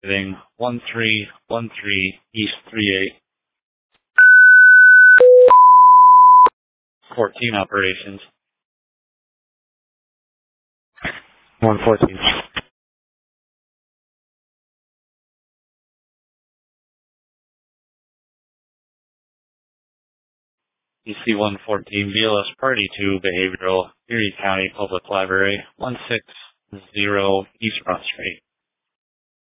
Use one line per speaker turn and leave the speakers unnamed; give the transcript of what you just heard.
Heading 1313 East 38. 14 operations. 114. DC 114 BLS Party 2 Behavioral, Erie County Public Library, 160 East Front Street.